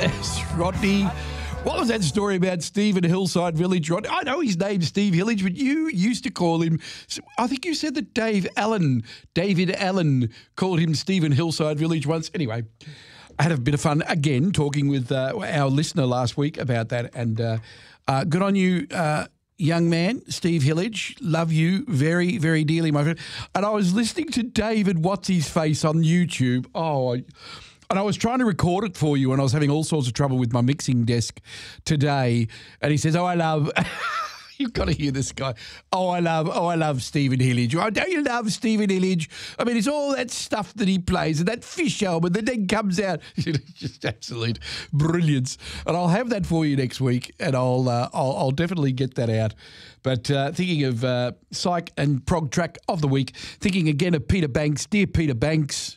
Yes, Rodney. What was that story about Stephen Hillside Village? Rodney? I know his name's Steve Hillage, but you used to call him, I think you said that David Allen called him Stephen Hillside Village once. Anyway, I had a bit of fun again talking with our listener last week about that. And good on you, young man, Steve Hillage. Love you very, very dearly, my friend. And I was listening to David What's-His-Face on YouTube. And I was trying to record it for you, and I was having all sorts of trouble with my mixing desk today. And he says, I love... You've got to hear this guy. I love Stephen Hillage. Oh, don't you love Stephen Hillage? I mean, it's all that stuff that he plays and that Fish album that then comes out. Just absolute brilliance. And I'll have that for you next week, and I'll definitely get that out. But thinking of Psych and Prog Track of the Week, thinking again of Peter Banks. Dear Peter Banks...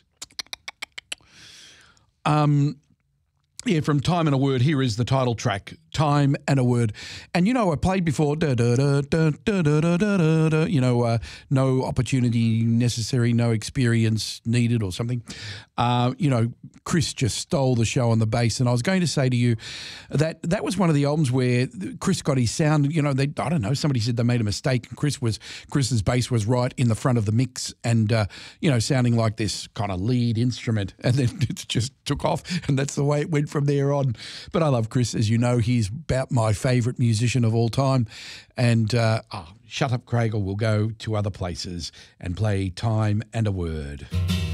from Time and a Word, here is the title track, Time and a Word. And, I played before, no opportunity necessary, no experience needed or something. Chris just stole the show on the bass. And I was going to say to you that was one of the albums where Chris got his sound, I don't know, somebody said they made a mistake. And Chris's bass was right in the front of the mix and, sounding like this kind of lead instrument. And then it just took off, and that's the way it went from there on. But I love Chris. As you know, he's about my favourite musician of all time. And shut up, Craig, or we'll go to other places and play Time and a Word.